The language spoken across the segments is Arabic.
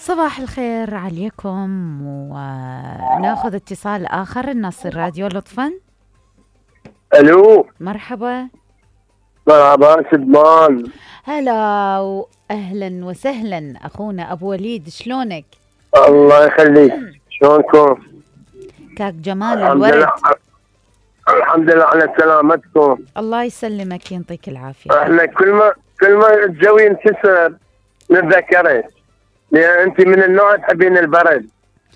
صباح الخير عليكم، وناخذ اتصال آخر. الناصر راديو لطفا. الو، مرحبا. مرحبا سدمان. هلا وأهلا وسهلا أخونا أبو وليد، شلونك؟ الله يخليك، شلونكم؟ كاك جمال الحمد الورد. لله. الحمد لله على سلامتكم. الله يسلمك، يعطيك العافية. احنا كل ما الجو ينكسر نتذكرك، لان انت من النوع تحبين البرد.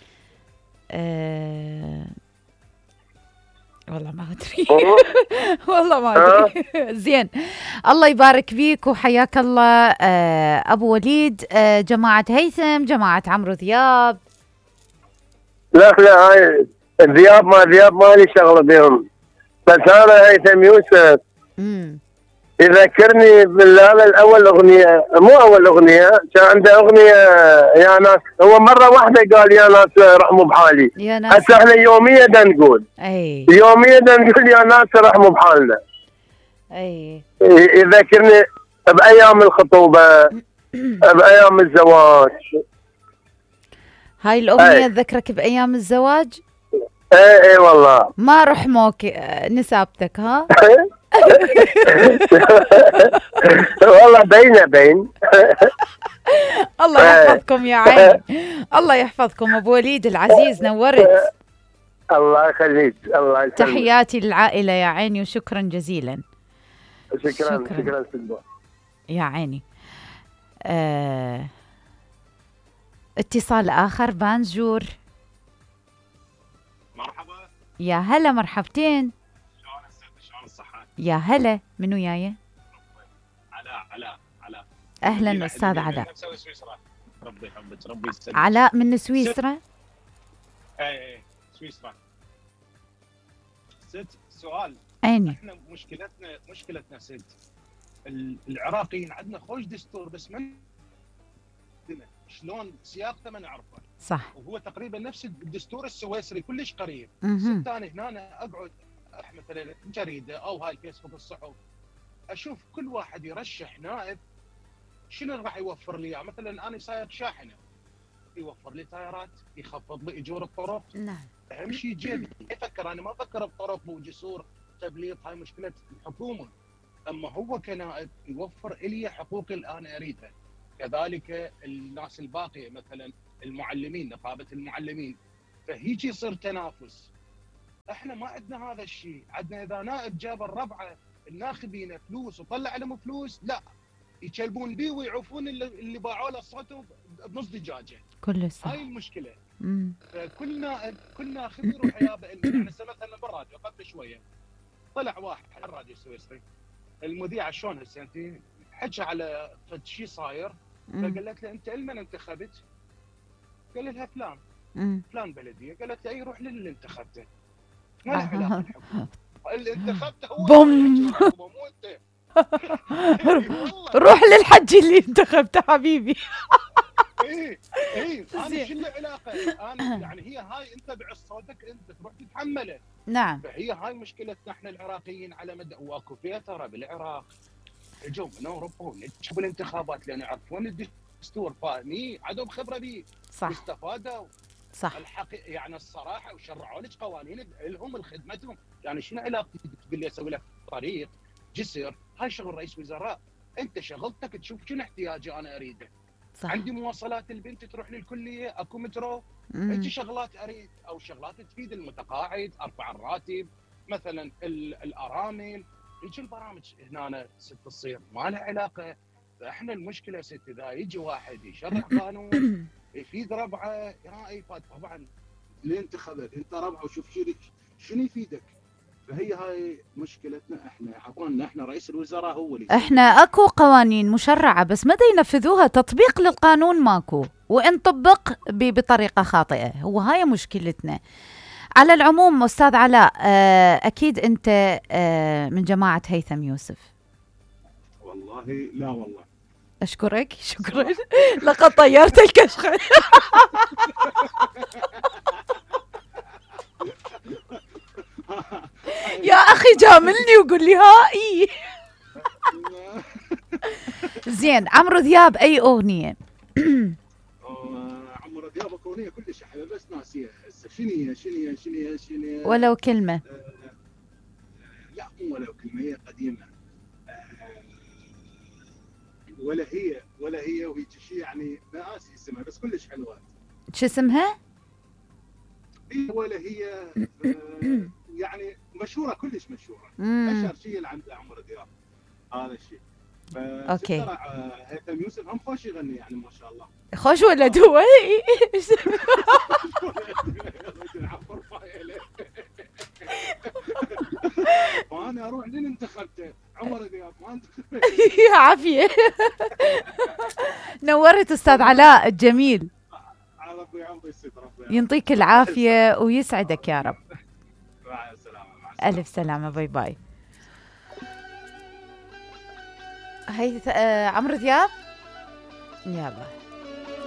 والله ما أدري. والله ما أدري. زين، الله يبارك فيك وحياك الله. أبو وليد، جماعة هيثم، جماعة عمرو ذياب. لا هاي ذياب ما لي شغله بهم، بس انا هيثم يوسف يذكرني بالهذا الاول اغنيه، مو اول اغنيه، كان عنده اغنيه يا ناس، هو مره واحده قال يا ناس رحموا بحالي. يا ناس. هسه احنا يوميا دا نقول، يوميا دا نقول يا ناس رحموا بحالنا. يذكرني بايام الخطوبه، بايام الزواج. هاي الاغنيه تذكرك بايام الزواج؟ اي والله. ما رحموك نسابتك ها؟ والله بين. الله يحفظكم يا عيني. الله يحفظكم ابو وليد العزيز، نورت. الله يخليك، الله يسلمك. تحياتي للعائله يا عيني، وشكرا جزيلا. شكرا سلمى يا عيني. اتصال اخر، بانجور. مرحبا. يا هلا، مرحبتين. شلون الصحة؟ يا هلا، منو جايه؟ علاء. اهلا استاذ علاء. ربي يحفظك، ربي يسلمك. علاء من سويسرا. اي سويسرا. سؤال. عيني. احنا مشكلتنا ست العراقيين عندنا خوش دستور، بس من شلون سياقته ما نعرفه. صح. وهو تقريبا نفس الدستور السويسري، كلش قريب. ست انا هنا اقعد مثلا جريده او هاي فيسبوك الصحف، اشوف كل واحد يرشح نائب شنو راح يوفر لي. يعني مثلا انا سايق شاحنه، يوفر لي تايرات، يخفض لي اجور الطرق. نعم. اهم شيء جيبي. افكر، انا ما افكر بطرق وجسور تبليط، هاي مشكله الحكومه. اما هو كنائب يوفر لي حقوقي اللي انا اريدها. كذلك الناس الباقيه، مثلا المعلمين، نقابه المعلمين، فهيجي يصير تنافس. احنا ما عندنا هذا الشيء. عندنا اذا نائب جاب الربعه الناخبين فلوس وطلع لهم فلوس، لا يكلبون بيه ويعوفون اللي باعوا له صوته بنص دجاجه. كل صح. هاي المشكله. كل ناخب يروح يابا. يعني مثلا بالراديو قبل شويه طلع واحد على الراديو السويسري، المذيعه شلون هسه انت حكى على شيء صاير، فقالت له انت لمن انتخبت؟ قال لها فلان بلديه. قالت له اي روح للي انتخبته، ما له علاقه بالحكومه. اللي انتخبته هو بوم. مو انت. روح للحج اللي انتخبته حبيبي. ايه انا شو له علاقه؟ انا يعني هي هاي انت بعص صوتك انت تروح تتحمله. نعم. فهي هاي مشكلتنا احنا العراقيين على مدى. واكو فيها ترى بالعراق اجوا من اوروبا ونجحوا بالانتخابات لان يعرفون الدستور، فاهمين، عندهم خبره به. صح. استفادوا. صح. يعني الصراحه، وشرعوا لك قوانين لهم لخدمتهم. يعني شنو علاقتك تقول لي اسوي لك طريق، جسر؟ هاي شغل رئيس وزراء. انت شغلتك تشوف شنو احتياجي انا اريده. صح. عندي مواصلات البنت تروح للكليه، اكو مترو. انت شغلات اريد، او شغلات تفيد المتقاعد، ارفع الراتب مثلا، الارامل. هيك البرامج هنا ست تصير ما لها علاقه. فاحنا المشكله ست اذا يجي واحد يشرع قانون يفيد ربعه، يا يفاد طبعا اللي انتخبك انت ربعه، وشوف شنو يفيدك. فهي هاي مشكلتنا احنا. حطونا احنا رئيس الوزراء هو اللي احنا اكو قوانين مشرعه، بس متى ينفذوها؟ تطبيق للقانون ماكو، وان طبق بطريقه خاطئه، وهاي مشكلتنا. على العموم استاذ علاء، اكيد انت من جماعه هيثم يوسف. والله لا والله. اشكرك شكرا. لقد طيرت الكشخه. يا اخي جاملني وقول لي هاي. زين، عمرو ذياب اي اغنيه؟ عمرو دياب اغنيه كلش احلى بس ناسيه هسه شنو هي ولو كلمة. لا مو ولو كلمه، هي قديمه. ولا هي وهيك شيء يعني ناسي اسمها بس كلش حلوه. شو اسمها؟ ولا هي يعني مشهوره كلش مشهوره. اشهر شيء اللي عند عمرو دياب هذا الشيء. اوكي. هيثم يوسف هم خوش يغني يعني ما شاء الله. خوش ولد هو. وانا اروح لين انتخبته عمرو دياب ما انتخبته. عافية. نورت استاذ علاء الجميل. ربي يعطي الستر، ربي ينطيك العافية ويسعدك يا رب. مع السلامه. ألف سلامة، باي باي. هي عمرو دياب. يلا.